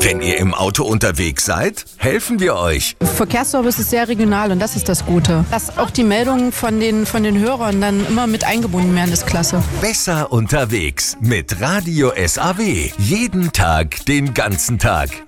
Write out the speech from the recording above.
Wenn ihr im Auto unterwegs seid, helfen wir euch. Verkehrsservice ist sehr regional und das ist das Gute. Dass auch die Meldungen von den Hörern dann immer mit eingebunden werden, ist klasse. Besser unterwegs mit Radio SAW. Jeden Tag, den ganzen Tag.